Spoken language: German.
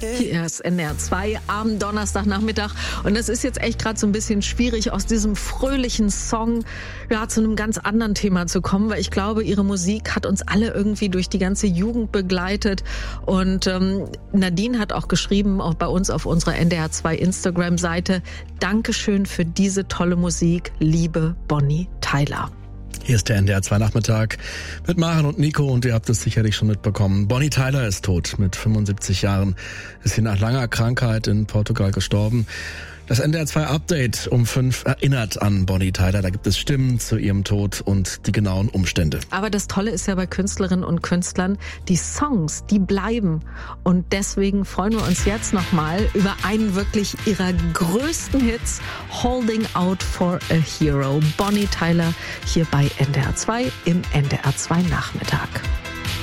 Hier ist NDR 2 am Donnerstagnachmittag und es ist jetzt echt gerade so ein bisschen schwierig, aus diesem fröhlichen Song zu einem ganz anderen Thema zu kommen, weil ich glaube, ihre Musik hat uns alle irgendwie durch die ganze Jugend begleitet und Nadine hat auch geschrieben, auch bei uns auf unserer NDR 2 Instagram-Seite: Dankeschön für diese tolle Musik, liebe Bonnie Tyler. Hier ist der NDR 2 Nachmittag mit Maren und Nico und ihr habt es sicherlich schon mitbekommen. Bonnie Tyler ist tot. Mit 75 Jahren ist sie nach langer Krankheit in Portugal gestorben. Das NDR 2 Update um 5 erinnert an Bonnie Tyler. Da gibt es Stimmen zu ihrem Tod und die genauen Umstände. Aber das Tolle ist ja bei Künstlerinnen und Künstlern, die Songs, die bleiben. Und deswegen freuen wir uns jetzt nochmal über einen wirklich ihrer größten Hits, Holding Out for a Hero. Bonnie Tyler hier bei NDR 2 im NDR 2 Nachmittag.